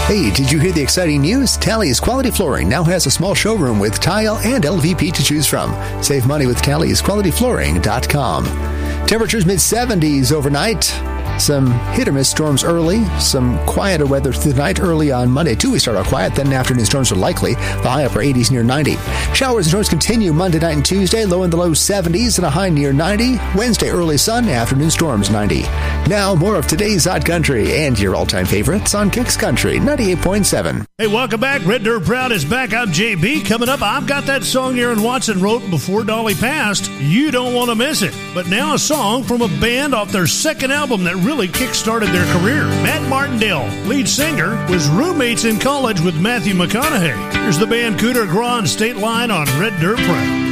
Hey, did you hear the exciting news? Tally's Quality Flooring now has a small showroom with tile and LVP to choose from. Save money with Tally's QualityFlooring.com. Temperatures mid-70s overnight. Some hit-or-miss storms early. Some quieter weather through the night. Early on Monday, too, we start out quiet. Then afternoon storms are likely. The high upper 80s near 90. Showers and storms continue Monday night and Tuesday. Low in the low 70s and a high near 90. Wednesday, early sun. Afternoon storms 90. Now, more of today's Hot Country and your all-time favorites on Kicks Country 98.7. Hey, welcome back. Red Dirt Proud is back. I'm JB. Coming up, I've got that song Aaron Watson wrote before Dolly passed. You don't want to miss it. But now a song from a band off their second album that really kick-started their career. Matt Martindale, lead singer, was roommates in college with Matthew McConaughey. Here's the band Coup de Grace State Line on Red Dirt Proud.